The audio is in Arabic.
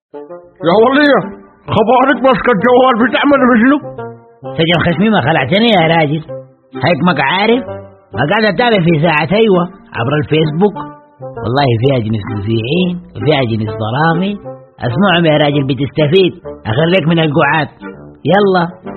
يا ولية، خبرك ماسكة الجوال بتعمل بشنو؟ سجن خشمي ما خلعتني يا راجل. هيك ما عارف، ما قاعد اتابع في ساعة ايوه عبر الفيسبوك. والله فيها جنس مذيعين وفيها جنس برامج. اسمعهم يا راجل بتستفيد. اخليك من القعاد. يلا.